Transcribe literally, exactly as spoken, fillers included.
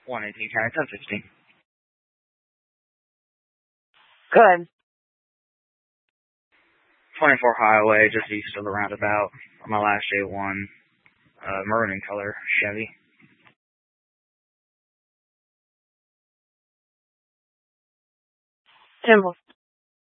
one eighteen County, ten sixteen. Good. twenty-four Highway, just east of the roundabout. My last J one, uh, maroon in color, Chevy. Simple.